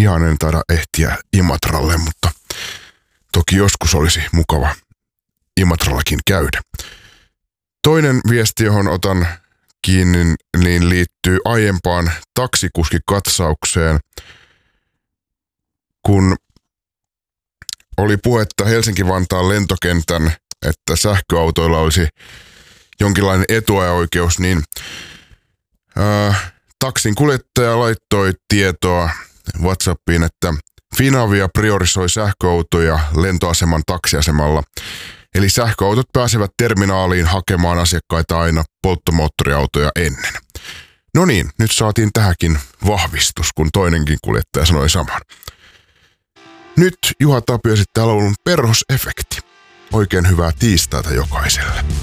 ihan en taida ehtiä Imatralle, mutta toki joskus olisi mukava Imatrallakin käydä. Toinen viesti, johon otan kiinni, niin liittyy aiempaan taksikuskikatsaukseen, kun oli puhetta Helsinki-Vantaan lentokentän, että sähköautoilla olisi jonkinlainen etuajaoikeus, niin taksin kuljettaja laittoi tietoa WhatsAppiin, että Finavia priorisoi sähköautoja lentoaseman taksiasemalla. Eli sähköautot pääsevät terminaaliin hakemaan asiakkaita aina polttomoottoriautoja ennen. No niin, nyt saatiin tähänkin vahvistus, kun toinenkin kuljettaja sanoi saman. Nyt Juha Tapio esittää laulun Perhosefekti. Oikein hyvää tiistaita jokaiselle.